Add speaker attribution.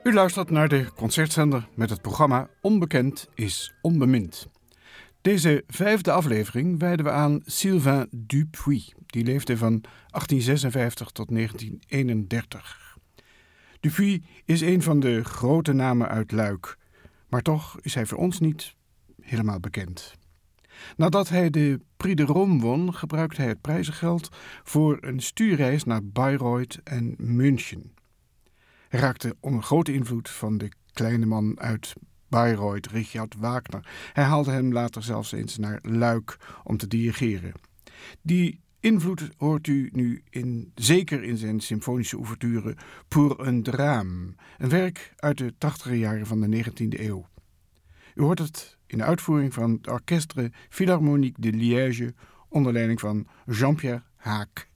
Speaker 1: U luistert naar de Concertzender met het programma Onbekend is onbemind. Deze 5e aflevering wijden we aan Sylvain Dupuis. Die leefde van 1856 tot 1931. Dupuis is een van de grote namen uit Luik. Maar toch is hij voor ons niet helemaal bekend. Nadat hij de Prix de Rome won, gebruikte hij het prijzengeld voor een stuurreis naar Bayreuth en München. Hij raakte onder grote invloed van de kleine man uit Bayreuth, Richard Wagner. Hij haalde hem later zelfs eens naar Luik om te dirigeren. Die invloed hoort u nu zeker in zijn symfonische ouverture Pour un drame, een werk uit de 80e jaren van de 19e eeuw. U hoort het in de uitvoering van het Orchestre Philharmonique de Liège onder leiding van Jean-Pierre Haak.